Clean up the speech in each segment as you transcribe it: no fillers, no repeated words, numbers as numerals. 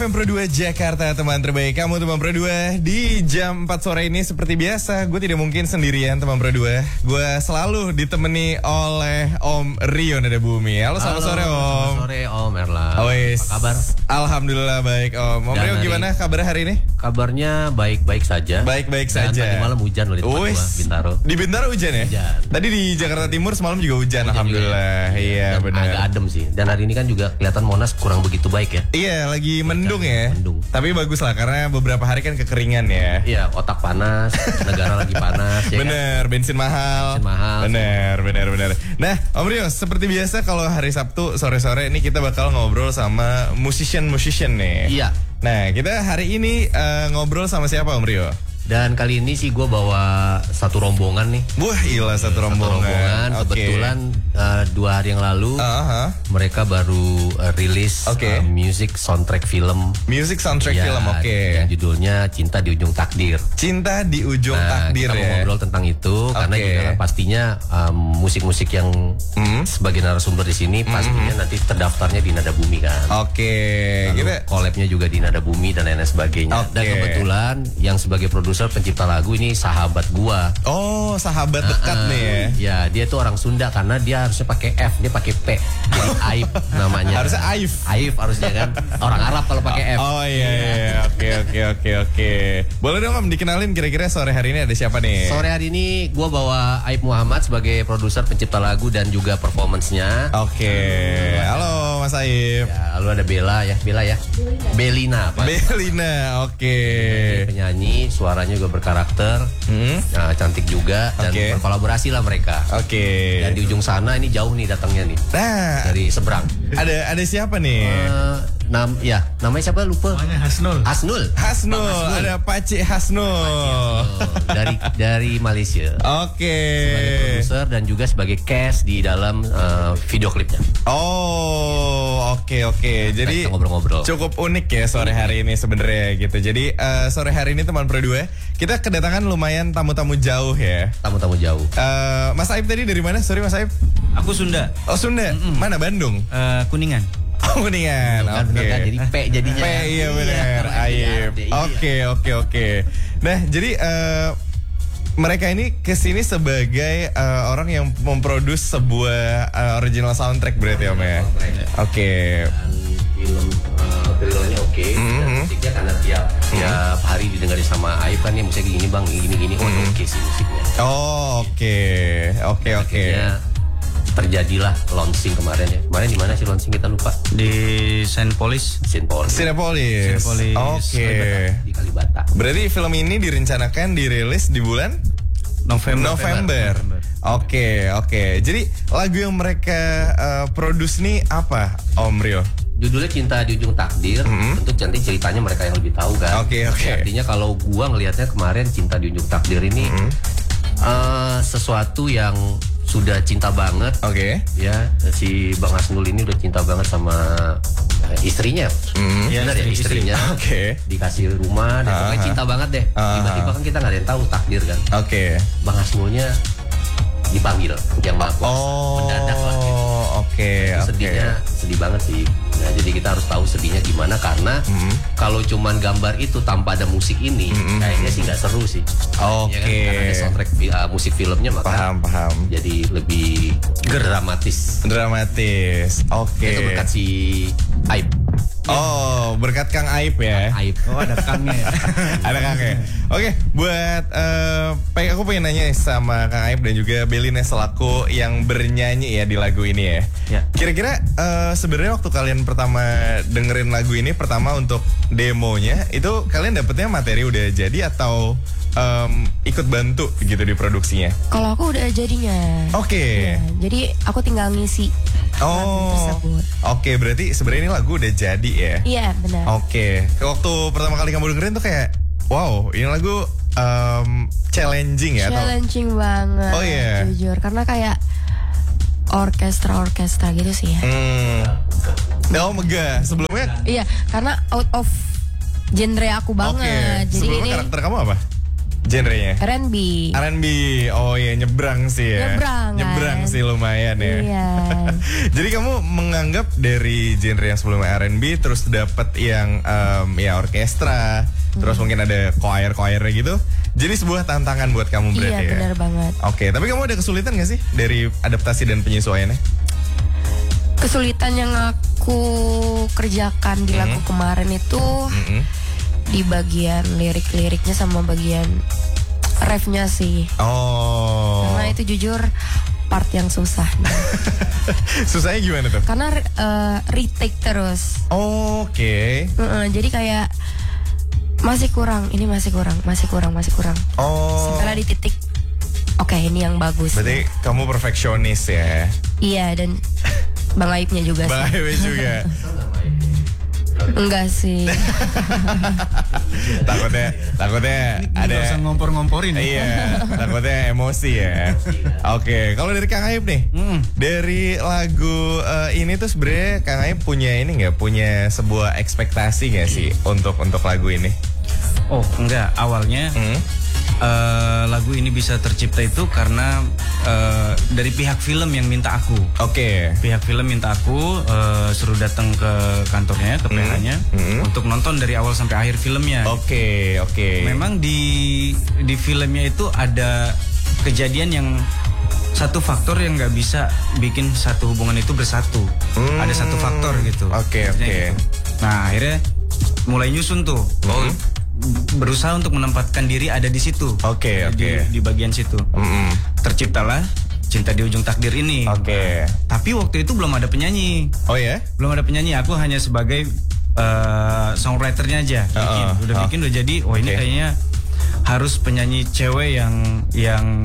FM Pro 2 Jakarta, teman terbaik kamu teman Pro 2. Di jam 4 sore ini seperti biasa, gue tidak mungkin sendirian teman Pro 2. Gue selalu ditemani oleh Om Rio Nada Bumi. Halo, selamat sore Om. Selamat sore Om Erlang. Apa kabar? Alhamdulillah baik Om. Om Rio gimana kabar hari ini? Kabarnya baik-baik saja. Baik-baik saja. Tadi malam hujan loh di tempat gua, Bintaro. Di Bintaro hujan ya? Hujan. Tadi di Jakarta Timur semalam juga hujan alhamdulillah. Iya benar. Agak adem sih. Dan hari ini kan juga kelihatan Monas kurang begitu baik ya. Iya, lagi mendung ya. Mendung. Tapi bagus lah karena beberapa hari kan kekeringan ya. Iya, otak panas, negara lagi panas ya. Bener, kan? bensin mahal. Bener. Nah, Om Rio, seperti biasa kalau hari Sabtu sore-sore ini kita bakal ngobrol sama musician nih. Iya. Nah, kita hari ini ngobrol sama siapa Om Rio? Dan kali ini sih gue bawa satu rombongan nih. Wah, gila satu rombongan. Kebetulan 2 hari yang lalu mereka baru rilis music soundtrack film. Music soundtrack film, yang judulnya Cinta di Ujung Takdir. Cinta di Ujung Takdir kita ya. mau ngobrol tentang itu karena juga kan pastinya musik-musik yang sebagai narasumber di sini pastinya nanti terdaftarnya di Nada Bumi kan. Lalu collabnya juga di Nada Bumi dan lain sebagainya. Dan kebetulan yang sebagai produser pencipta lagu ini sahabat gua. Oh, sahabat dekat nih ya. Ya, dia tuh orang Sunda karena dia harusnya pakai F, dia pakai P. Jadi Aif namanya. Harusnya Aif. Aif harusnya kan. Orang Arab kalau pakai F. Oh iya. Oke. Boleh dong Om dikenalin kira-kira sore hari ini ada siapa nih? Sore hari ini gua bawa Aif Muhammad sebagai produser pencipta lagu dan juga performance-nya. Halo Mas Aif. Ya, lalu ada Bella ya. Belina. Penyanyi, suaranya juga berkarakter, cantik juga dan berkolaborasi lah mereka. Dan di ujung sana ini jauh nih datangnya nih. Nah, dari seberang. Ada siapa nih? Namanya siapa lupa? Namanya Hasnul. Ada Pakcik Hasnul. Dari Malaysia. Sebagai produser dan juga sebagai cast di dalam video klipnya. Oke. Jadi ngobrol-ngobrol. Cukup unik ya sore hari ini sebenarnya gitu. Jadi sore hari ini teman Pro 2 kita kedatangan lumayan tamu-tamu jauh ya. Tamu-tamu jauh. Mas Aib tadi dari mana? Sorry Mas Aib. Aku Sunda. Oh Sunda. Mana Bandung? Kuningan. Kuningan. Oke. Jadi P jadinya. P iya benar. Aib. Oke. Nah jadi mereka ini kesini sebagai orang yang memproduksi sebuah original soundtrack berarti Om ya. Oke. Film trailernya musiknya karena tiap hari didengarin sama Aib kan ya musiknya gini bang, gini. Oke sih musiknya. Oke. Terjadilah launching kemarin ya. Kemarin di mana sih launching kita lupa? Di Cinepolis. Oke. Di Kalibata. Berarti film ini direncanakan dirilis di bulan November. Oke. Jadi lagu yang mereka produce nih apa Om Rio? Judulnya Cinta di Ujung Takdir. Tentu nanti ceritanya mereka yang lebih tahu kan. Oke. Artinya kalau gua ngelihatnya kemarin Cinta di Ujung Takdir ini sesuatu yang sudah cinta banget. Ya, si Bang Hasnul ini udah cinta banget sama istrinya. Benar ya, istrinya. Dikasih rumah dan pokoknya cinta banget deh. Tiba-tiba kan kita nggak ada yang tahu takdir kan. Bang Hasnulnya dipanggil yang Maha Kuasa. Mendadak lah. Sedihnya sedih banget sih. Nah, jadi kita harus tahu sedihnya gimana karena kalau cuman gambar itu tanpa ada musik ini kayaknya sih nggak seru sih. Ya kan? Karena ada soundtrack musik filmnya maka paham. Jadi lebih dramatis. Itu berkat si Aib. Berkat Kang Aib ya. Ada Kangnya. Ada Kangnya. Oke, buat aku pengen nanya sama Kang Aib dan juga Belina selaku yang bernyanyi ya di lagu ini ya. Kira-kira sebenarnya waktu kalian pertama dengerin lagu ini pertama untuk demonya itu kalian dapetnya materi udah jadi atau ikut bantu gitu di produksinya? Kalau aku udah jadinya. Jadi aku tinggal ngisi. Berarti sebenarnya ini lagu udah jadi ya? Iya benar. Waktu pertama kali kamu dengerin tuh kayak, wow, ini lagu challenging ya? Challenging banget. Jujur, karena kayak orkestra gitu sih ya. Megah. Sebelumnya? Iya, karena out of genre aku banget. Jadi Sebelumnya ini karakter kamu apa? Genrenya? R&B. R&B. Oh iya, nyebrang sih ya. Nyebrang sih lumayan ya. Iya. Jadi kamu menganggap dari genre yang sebelumnya R&B terus dapat yang ya orkestra, terus mungkin ada choir-choirnya gitu. Jadi sebuah tantangan buat kamu berarti ya. Iya, benar banget. Oke, tapi kamu ada kesulitan gak sih dari adaptasi dan penyesuaiannya? Kesulitan yang aku kerjakan di lagu kemarin itu di bagian lirik-liriknya sama bagian refnya sih. Oh. Karena itu jujur part yang susah. Susahnya gimana tuh? Karena retake terus. Oke. Jadi kayak masih kurang, ini masih kurang. Oh. Setelah di titik, oke, ini yang bagus. Berarti kamu perfeksionis ya? Iya, dan Bang Aibnya juga sih. Bang Aibnya juga. Enggak sih. takutnya ada usah ngompor-ngomporin. Iya, takutnya emosi ya. Oke, kalau dari Kang Aib nih, dari lagu ini tuh sebenarnya Kang Aib punya ini nggak, punya sebuah ekspektasi nggak sih untuk lagu ini? Oh enggak, awalnya lagu ini bisa tercipta itu karena dari pihak film yang minta aku. Oke. Pihak film minta aku suruh datang ke kantornya, ke PH-nya untuk nonton dari awal sampai akhir filmnya. Oke. Memang di filmnya itu ada kejadian yang satu faktor yang nggak bisa bikin satu hubungan itu bersatu. Ada satu faktor gitu. Oke. Gitu. Nah akhirnya mulai nyusun tuh. Berusaha untuk menempatkan diri ada di situ. Oke. Di bagian situ. Terciptalah Cinta di Ujung Takdir ini. Oke. Tapi waktu itu belum ada penyanyi. Oh ya? Belum ada penyanyi. Aku hanya sebagai songwriternya aja. Bikin udah jadi. Oh ini kayaknya harus penyanyi cewek yang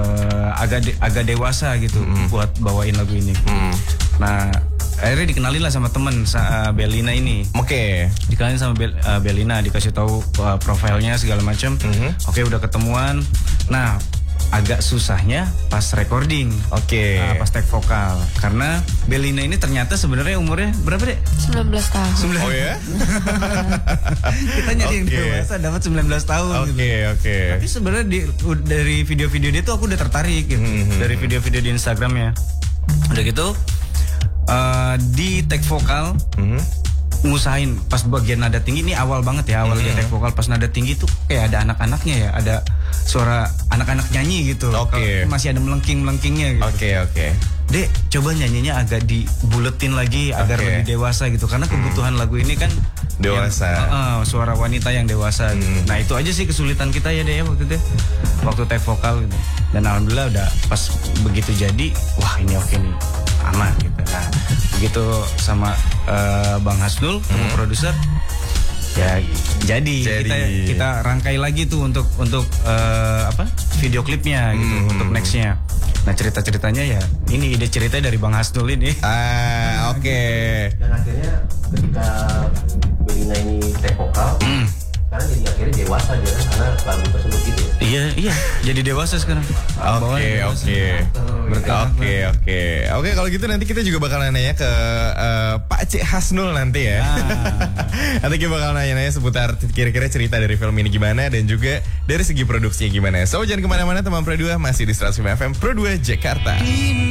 agak dewasa gitu buat bawain lagu ini. Nah akhirnya dikenalin lah sama temen Belina ini. Oke. Dikenalin sama Belina, dikasih tahu profilnya segala macam. Oke, udah ketemuan. Nah, agak susahnya pas recording. Oke. Pas take vokal. Karena Belina ini ternyata sebenarnya umurnya berapa deh? 19 tahun. Oh ya? Kita nyari yang dewasa dapat 19 tahun. Oke. Tapi sebenarnya dari video-video dia tuh aku udah tertarik gitu. Dari video-video di Instagramnya. Udah gitu. Di take vokal ngusahain pas bagian nada tinggi ini awal banget ya, awal dia take vokal pas nada tinggi tuh kayak ada anak-anaknya ya, ada suara anak-anak nyanyi gitu. Masih ada melengking-melengkingnya gitu. Oke. Dek, coba nyanyinya agak dibuletin lagi agar lebih dewasa gitu, karena kebutuhan lagu ini kan dewasa. Suara wanita yang dewasa gitu. Nah itu aja sih kesulitan kita ya deh waktu itu, waktu take vokal gitu. Dan alhamdulillah udah pas begitu jadi, wah ini oke nih, aman gitu. Nah begitu sama Bang Hasnul, produser, ya jadi. Kita rangkai lagi tuh untuk video klipnya gitu, untuk nextnya. Nah cerita-ceritanya ya ini ide cerita dari Bang Hasnul ini. Oke. Dan akhirnya ketika Belina ini take vokal, karena jadi akhirnya dewasa dia kan, karena lagu tersebut gitu. Iya, jadi dewasa sekarang. Oke, kalau gitu nanti kita juga bakal nanya ke Pak Cik Hasnul nanti ya. Nanti kita bakal nanya seputar kira-kira cerita dari film ini gimana dan juga dari segi produksinya gimana. So jangan kemana-mana teman Pro 2, masih di 105 FM Pro 2 Jakarta.